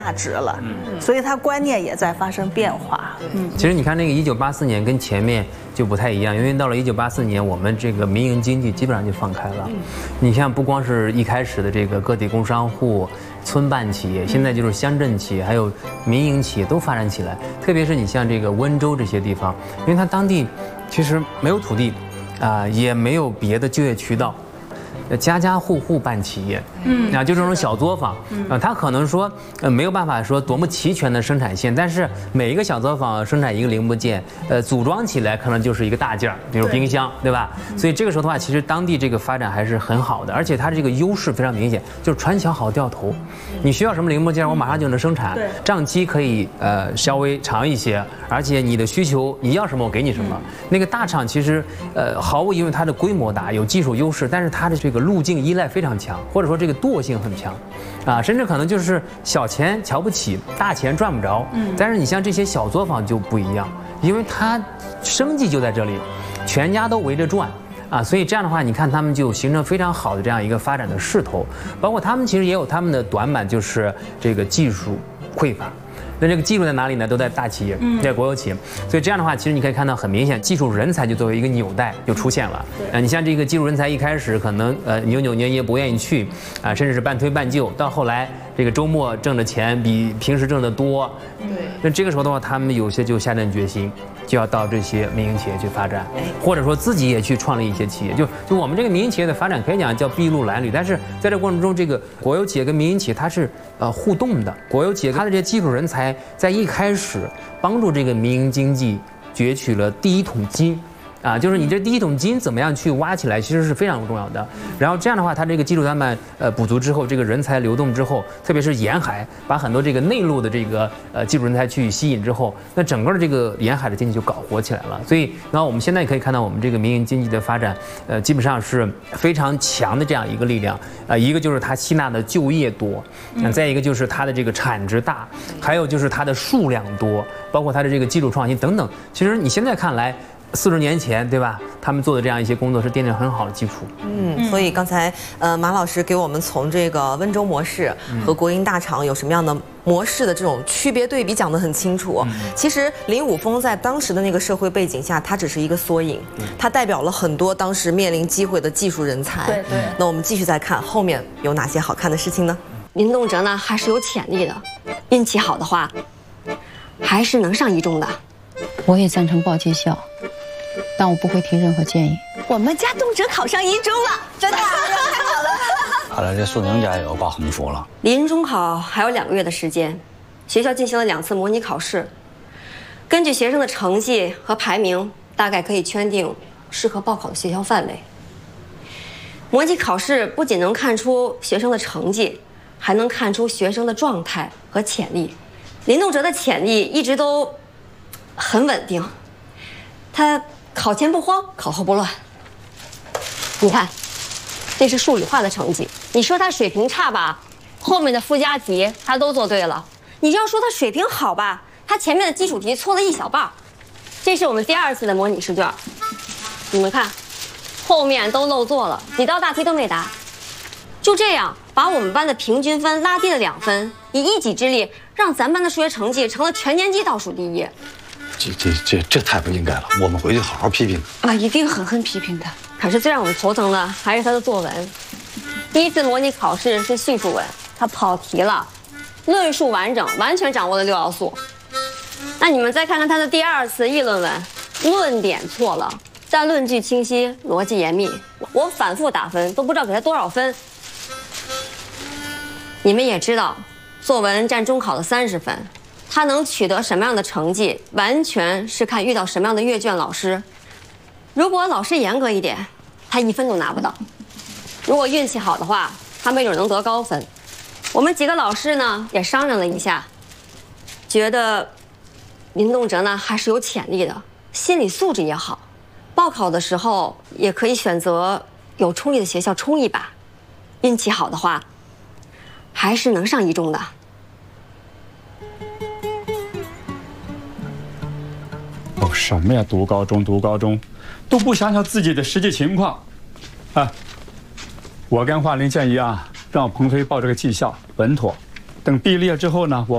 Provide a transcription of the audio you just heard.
价值了，所以他观念也在发生变化。 其实你看那个1984年跟前面就不太一样，因为到了1984年，我们这个民营经济基本上就放开了。你像不光是一开始的这个个体工商户、村办企业，现在就是乡镇企业，还有民营企业都发展起来。特别是你像这个温州这些地方，因为它当地其实没有土地，也没有别的就业渠道。家家户户办企业，就这种小作坊，他可能说，没有办法说多么齐全的生产线，但是每一个小作坊生产一个零部件，组装起来可能就是一个大件儿，比如冰箱，对吧？所以这个时候的话，其实当地这个发展还是很好的，而且它这个优势非常明显，就是船小好掉头，你需要什么零部件，我马上就能生产，账期可以稍微长一些，而且你的需求你要什么我给你什么。那个大厂其实毫无疑问它的规模大，有技术优势，但是它的这个路径依赖非常强，或者说这个惰性很强，甚至可能就是小钱瞧不起，大钱赚不着。但是你像这些小作坊就不一样，因为它生计就在这里，全家都围着转。所以这样的话，你看他们就形成非常好的这样一个发展的势头，包括他们其实也有他们的短板，就是这个技术匮乏。那这个技术在哪里呢？都在大企业，在国有企业。所以这样的话，其实你可以看到很明显，技术人才就作为一个纽带就出现了。你像这个技术人才一开始可能扭扭捏捏不愿意去，甚至是半推半就，到后来这个周末挣的钱比平时挣的多。那这个时候的话，他们有些就下定决心，就要到这些民营企业去发展，或者说自己也去创立一些企业。就我们这个民营企业的发展可以讲叫筚路蓝缕，但是在这过程中，这个国有企业跟民营企业它是互动的。国有企业它的这些技术人才在一开始帮助这个民营经济攫取了第一桶金。就是你这第一桶金怎么样去挖起来，其实是非常重要的。然后这样的话，它这个技术短板补足之后，这个人才流动之后，特别是沿海把很多这个内陆的这个技术人才去吸引之后，那整个的这个沿海的经济就搞活起来了。所以，然后我们现在可以看到，我们这个民营经济的发展，基本上是非常强的这样一个力量。一个就是它吸纳的就业多，再一个就是它的这个产值大，还有就是它的数量多，包括它的这个技术创新等等。其实你现在看来，40年前，对吧？他们做的这样一些工作是奠定很好的基础。 所以刚才马老师给我们从这个温州模式和国营大厂有什么样的模式的这种区别对比讲得很清楚。其实林五峰在当时的那个社会背景下，它只是一个缩影，它代表了很多当时面临机会的技术人才。对。那我们继续再看后面有哪些好看的事情呢？ 林动辄呢还是有潜力的，运气好的话，还是能上一中的。 我也赞成报技校。但我不会提任何建议。 我们家动辄考上一中了，真的太好了！ 看来这苏宁家也要挂横幅了。 离中考还有2个月的时间，学校进行了2次模拟考试，根据学生的成绩和排名，大概可以圈定适合报考的学校范围。模拟考试不仅能看出学生的成绩，还能看出学生的状态和潜力。林动辄的潜力一直都很稳定，他考前不慌，考后不乱。你看，这是数理化的成绩。你说他水平差吧，后面的附加题他都做对了。你要说他水平好吧，他前面的基础题错了一小半。这是我们第2次的模拟试卷，你们看，后面都漏做了，几道大题都没答。就这样，把我们班的平均分拉低了2分，以一己之力让咱班的数学成绩成了全年级倒数第1。 这太不应该了，我们回去好好批评啊，一定狠狠批评他。 可是最让我们头疼的还是他的作文。第1次模拟考试是叙述文，他跑题了，论述完整，完全掌握了6要素。那你们再看看他的第2次议论文，论点错了，但论据清晰，逻辑严密。我反复打分都不知道给他多少分。你们也知道，作文占中考的30分。他能取得什么样的成绩，完全是看遇到什么样的阅卷老师。如果老师严格一点，他1分都拿不到；如果运气好的话，他没准能得高分。我们几个老师呢也商量了一下，觉得林动辄呢还是有潜力的，心理素质也好，报考的时候也可以选择有冲力的学校冲一把，运气好的话，还是能上一中的。 什么呀？读高中都不想想自己的实际情况，我跟华林建议啊，让鹏飞报这个技校稳妥，等毕业之后呢，我